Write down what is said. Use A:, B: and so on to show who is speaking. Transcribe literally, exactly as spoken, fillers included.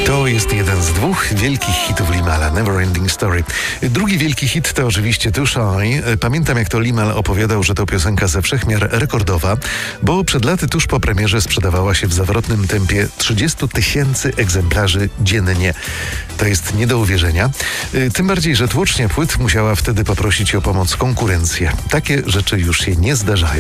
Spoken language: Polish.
A: To jest jeden z dwóch wielkich hitów Limala, Neverending Story. Drugi wielki hit to oczywiście Too Shy. Pamiętam, jak to Limal opowiadał, że to piosenka ze wszechmiar rekordowa, bo przed laty tuż po premierze sprzedawała się w zawrotnym tempie trzydzieści tysięcy egzemplarzy dziennie. To jest nie do uwierzenia. Tym bardziej, że tłocznia płyt musiała wtedy poprosić o pomoc konkurencję. Takie rzeczy już się nie zdarzają.